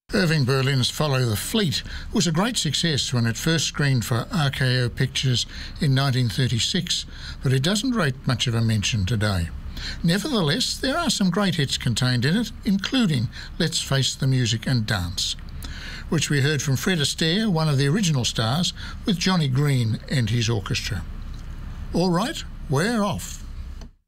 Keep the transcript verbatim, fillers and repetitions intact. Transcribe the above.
Irving Berlin's Follow the Fleet was a great success when it first screened for R K O Pictures in nineteen thirty-six, but it doesn't rate much of a mention today. Nevertheless, there are some great hits contained in it, including Let's Face the Music and Dance, which we heard from Fred Astaire, one of the original stars, with Johnny Green and his orchestra. All right, we're off.